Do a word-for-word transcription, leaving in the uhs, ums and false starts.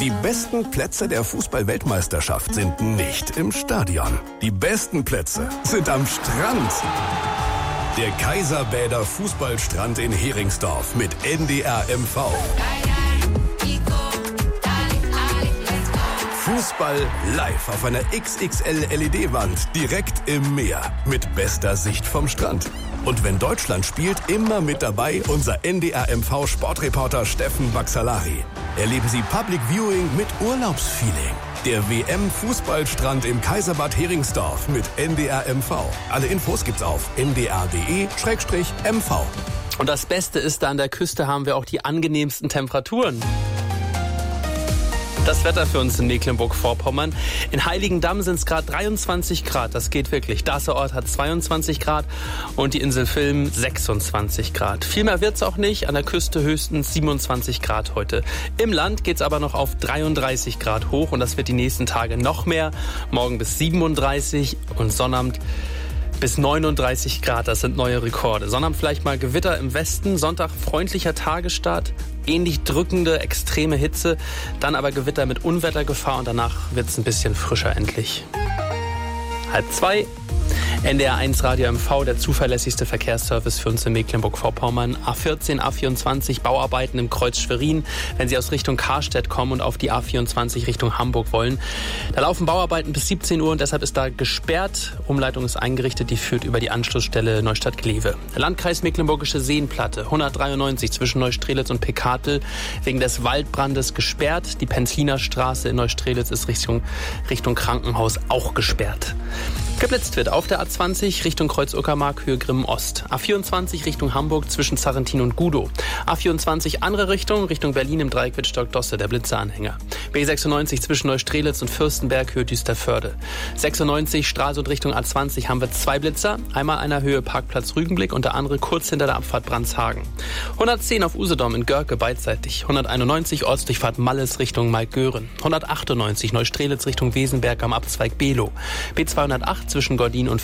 Die besten Plätze der Fußball-Weltmeisterschaft sind nicht im Stadion. Die besten Plätze sind am Strand. Der Kaiserbäder Fußballstrand in Heringsdorf mit N D R M V. Fußball live auf einer X X L L E D-Wand direkt im Meer mit bester Sicht vom Strand. Und wenn Deutschland spielt, immer mit dabei unser N D R M V-Sportreporter Steffen Baxalari. Erleben Sie Public Viewing mit Urlaubsfeeling. Der W M-Fußballstrand im Kaiserbad Heringsdorf mit N D R M V. Alle Infos gibt's auf n d r punkt d e slash m v. Und das Beste ist, da an der Küste haben wir auch die angenehmsten Temperaturen. Das Wetter für uns in Mecklenburg-Vorpommern. In Heiligendamm sind es gerade dreiundzwanzig Grad. Das geht wirklich. Dasseort hat zweiundzwanzig Grad und die Insel Vilm sechsundzwanzig Grad. Viel mehr wird's auch nicht. An der Küste höchstens siebenundzwanzig Grad heute. Im Land geht's aber noch auf dreiunddreißig Grad hoch und das wird die nächsten Tage noch mehr. Morgen bis siebenunddreißig und Sonnabend bis neununddreißig Grad, das sind neue Rekorde. Sonnabend vielleicht mal Gewitter im Westen, Sonntag freundlicher Tagesstart, ähnlich drückende, extreme Hitze, dann aber Gewitter mit Unwettergefahr und danach wird es ein bisschen frischer endlich. Halb zwei. N D R eins Radio M V, der zuverlässigste Verkehrsservice für uns in Mecklenburg-Vorpommern. A vierzehn, A vierundzwanzig, Bauarbeiten im Kreuz Schwerin. Wenn Sie aus Richtung Karstedt kommen und auf die A vierundzwanzig Richtung Hamburg wollen. Da laufen Bauarbeiten bis siebzehn Uhr und deshalb ist da gesperrt. Umleitung ist eingerichtet, die führt über die Anschlussstelle Neustadt-Glewe. Landkreis Mecklenburgische Seenplatte, hundertdreiundneunzig zwischen Neustrelitz und Pekatel. Wegen des Waldbrandes gesperrt. Die Penzliner Straße in Neustrelitz ist Richtung, Richtung Krankenhaus auch gesperrt. Geblitzt wird auf der A zwanzig Richtung Kreuz-Uckermark, Höhe Grimmen-Ost. A vierundzwanzig Richtung Hamburg zwischen Zarrentin und Gudow. A vierundzwanzig andere Richtung, Richtung Berlin im Dreieck Wittstock-Dosse, der Blitzeranhänger. B sechsundneunzig zwischen Neustrelitz und Fürstenberg, Höhe Düsterförde. sechsundneunzig Stralsund Richtung A zwanzig haben wir zwei Blitzer. Einmal einer Höhe Parkplatz Rügenblick und der andere kurz hinter der Abfahrt Brandshagen. hundertzehn auf Usedom in Görke beidseitig. hunderteinundneunzig Ortsdurchfahrt Malles Richtung Maigören. hundertachtundneunzig Neustrelitz Richtung Wesenberg am Abzweig Below. B zweihundertacht zwischen Gordin und